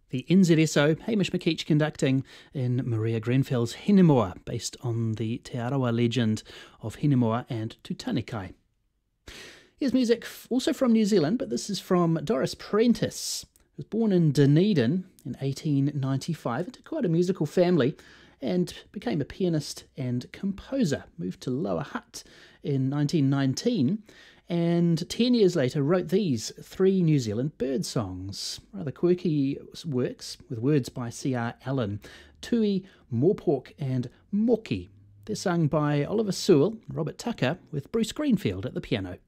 The NZSO, Hamish McKeach conducting in Maria Grenfell's Hinemoa, based on the Te Arawa legend of Hinemoa and Tutanekai. Here's music also from New Zealand, but this is from Doris Prentice, who was born in Dunedin in 1895 into quite a musical family and became a pianist and composer. Moved to Lower Hutt in 1919 and 10 years later wrote these 3 New Zealand bird songs. Rather quirky works with words by C.R. Allen, Tui, Morpork and Moki. They're sung by Oliver Sewell, Robert Tucker, with Bruce Greenfield at the piano.